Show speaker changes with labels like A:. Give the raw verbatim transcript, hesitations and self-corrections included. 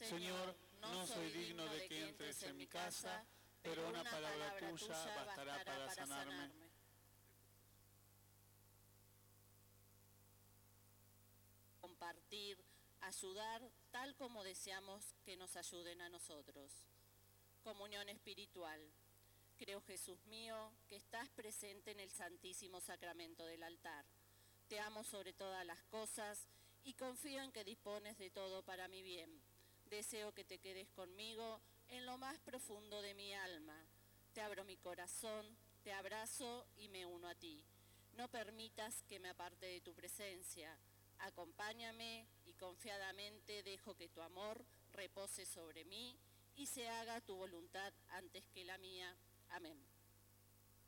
A: Señor, no soy digno de que entres en mi casa, pero una palabra tuya bastará para sanarme.
B: Compartir, ayudar, tal como deseamos que nos ayuden a nosotros. Comunión espiritual. Creo, Jesús mío, que estás presente en el Santísimo Sacramento del altar. Te amo sobre todas las cosas y confío en que dispones de todo para mi bien. Deseo que te quedes conmigo en lo más profundo de mi alma. Te abro mi corazón, te abrazo y me uno a ti. No permitas que me aparte de tu presencia. Acompáñame y confiadamente dejo que tu amor repose sobre mí y se haga tu voluntad antes que la mía. Amén.